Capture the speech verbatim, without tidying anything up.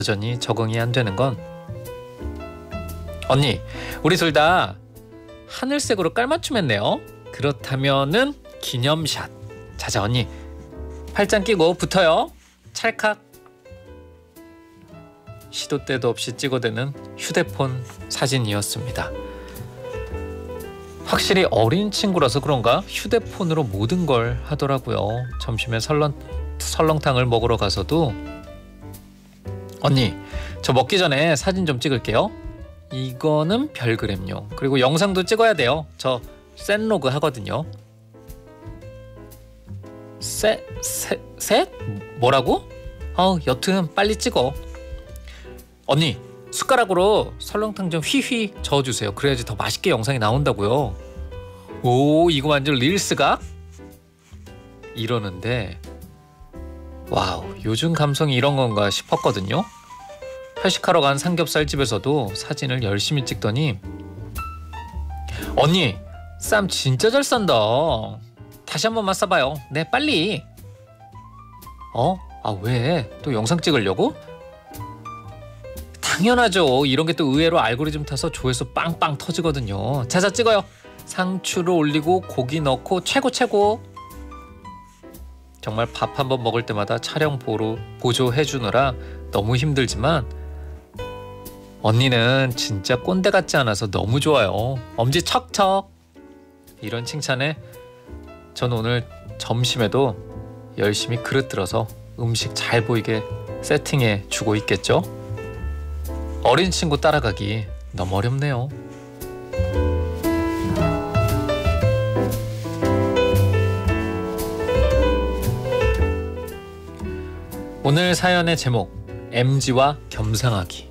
여전히 적응이 안 되는 건 언니, 우리 둘 다 하늘색으로 깔맞춤 했네요. 그렇다면은 기념샷. 자자 언니, 팔짱 끼고 붙어요. 찰칵. 시도 때도 없이 찍어대는 휴대폰 사진이었습니다. 확실히 어린 친구라서 그런가 휴대폰으로 모든 걸 하더라고요. 점심에 설렁, 설렁탕을 먹으러 가서도 언니, 저 먹기 전에 사진 좀 찍을게요. 이거는 별그램용. 그리고 영상도 찍어야 돼요. 저 셋로그 하거든요. 셋? 셋? 셋? 뭐라고? 어, 여튼 빨리 찍어. 언니, 숟가락으로 설렁탕 좀 휘휘 저어주세요. 그래야지 더 맛있게 영상이 나온다고요. 오, 이거 완전 릴스각? 이러는데 와우, 요즘 감성이 이런 건가 싶었거든요. 회식하러 간 삼겹살집에서도 사진을 열심히 찍더니 언니, 쌈 진짜 잘 싼다. 다시 한 번만 싸봐요. 네, 빨리. 어? 아, 왜? 또 영상 찍으려고? 당연하죠. 이런 게 또 의외로 알고리즘 타서 조회수 빵빵 터지거든요. 자자 찍어요. 상추를 올리고 고기 넣고 최고 최고. 정말 밥 한 번 먹을 때마다 촬영 보로 보조해주느라 너무 힘들지만 언니는 진짜 꼰대 같지 않아서 너무 좋아요. 엄지 척척. 이런 칭찬에 전 오늘 점심에도 열심히 그릇 들어서 음식 잘 보이게 세팅해 주고 있겠죠? 어린 친구 따라가기 너무 어렵네요. 오늘 사연의 제목, 엠지와 겸상하기.